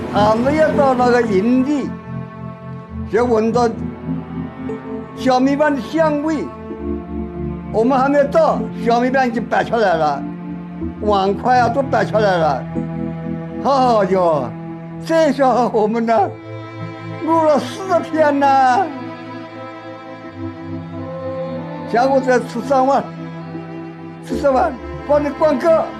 还没有到那个营地，就闻到小米饭的香味。我们还没有到，小米饭已经摆出来了，碗筷啊都摆出来了。好哟，这下我们呢，录了4天呢。下午再吃3碗，帮你灌个。